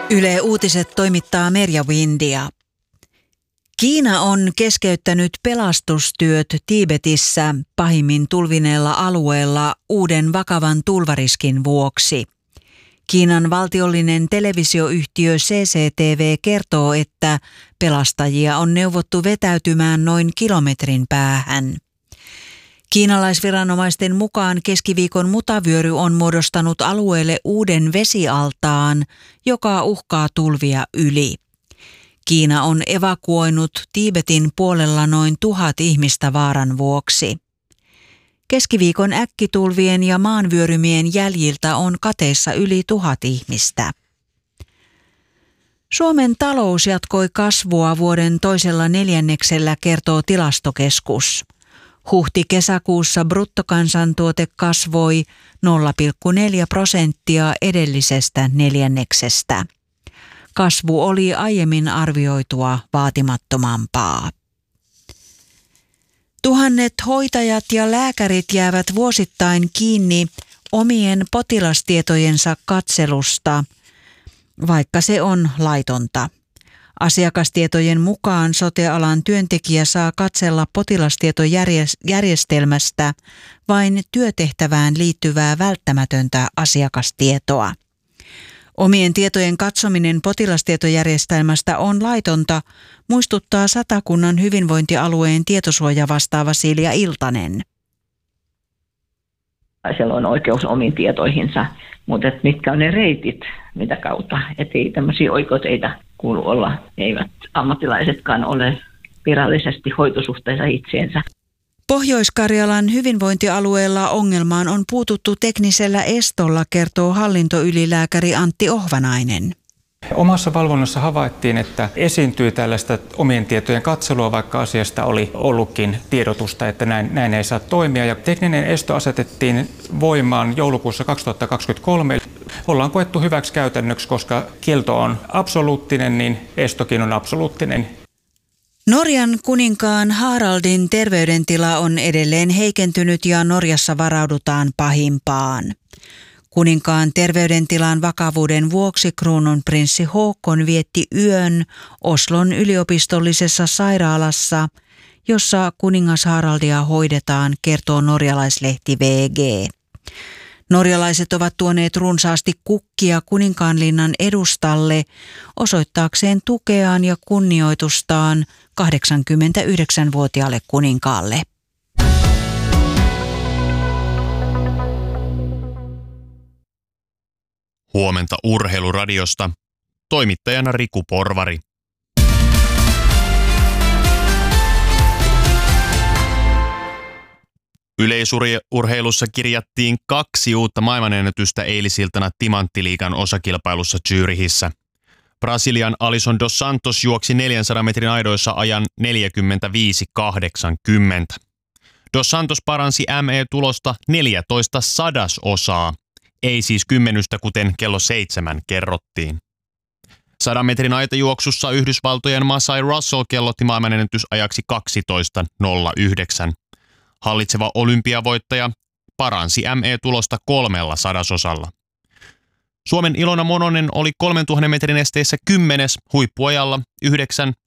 Yle Uutiset toimittaa Merja Windia. Kiina on keskeyttänyt pelastustyöt Tiibetissä pahimmin tulvineella alueella uuden vakavan tulvariskin vuoksi. Kiinan valtiollinen televisioyhtiö CCTV kertoo, että pelastajia on neuvottu vetäytymään noin kilometrin päähän. Kiinalaisviranomaisten mukaan keskiviikon mutavyöry on muodostanut alueelle uuden vesialtaan, joka uhkaa tulvia yli. Kiina on evakuoinut Tiibetin puolella noin 1000 ihmistä vaaran vuoksi. Keskiviikon äkkitulvien ja maanvyörymien jäljiltä on kateissa yli 1000 ihmistä. Suomen talous jatkoi kasvua vuoden toisella neljänneksellä, kertoo Tilastokeskus. Huhti-kesäkuussa bruttokansantuote kasvoi 0,4% edellisestä neljänneksestä. Kasvu oli aiemmin arvioitua vaatimattomampaa. Tuhannet hoitajat ja lääkärit jäävät vuosittain kiinni omien potilastietojensa katselusta, vaikka se on laitonta. Asiakastietojen mukaan sote-alan työntekijä saa katsella potilastietojärjestelmästä vain työtehtävään liittyvää välttämätöntä asiakastietoa. Omien tietojen katsominen potilastietojärjestelmästä on laitonta, muistuttaa Satakunnan hyvinvointialueen tietosuojavastaava Silja Iltanen. Siellä on oikeus omiin tietoihinsa, mutta mitkä on ne reitit, mitä kautta. Että ei tämmöisiä oikeuteita kuulu olla. Eivät ammattilaisetkaan ole virallisesti hoitosuhteessa itseensä. Pohjois-Karjalan hyvinvointialueella ongelmaan on puututtu teknisellä estolla, kertoo hallintoylilääkäri Antti Ohvanainen. Omassa valvonnassa havaittiin, että esiintyi tällaista omien tietojen katselua, vaikka asiasta oli ollutkin tiedotusta, että näin ei saa toimia. Ja tekninen esto asetettiin voimaan joulukuussa 2023. Ollaan koettu hyväksi käytännöksi, koska kielto on absoluuttinen, niin estokin on absoluuttinen. Norjan kuninkaan Haraldin terveydentila on edelleen heikentynyt ja Norjassa varaudutaan pahimpaan. Kuninkaan terveydentilan vakavuuden vuoksi kruununprinssi Håkon vietti yön Oslon yliopistollisessa sairaalassa, jossa kuningas Haraldia hoidetaan, kertoo norjalaislehti VG. Norjalaiset ovat tuoneet runsaasti kukkia Kuninkaanlinnan edustalle osoittaakseen tukeaan ja kunnioitustaan 89-vuotiaalle kuninkaalle. Huomenta Urheiluradiosta. Toimittajana Riku Porvari. Yleisurheilussa kirjattiin 2 uutta maailmanennätystä eilisiltana Timanttiliigan osakilpailussa Zürichissä. Brasilian Alisson dos Santos juoksi 400 metrin aidoissa ajan 45,80. Dos Santos paransi ME-tulosta 14 sadasosaa, ei siis 10, kuten kello 7 kerrottiin. 100 metrin aitajuoksussa Yhdysvaltojen Masai Russell kellotti maailmanennätysajaksi 12,09. Hallitseva olympiavoittaja paransi ME-tulosta 3 sadasosalla. Suomen Ilona Mononen oli 3000 metrin esteissä 10. huippuajalla 9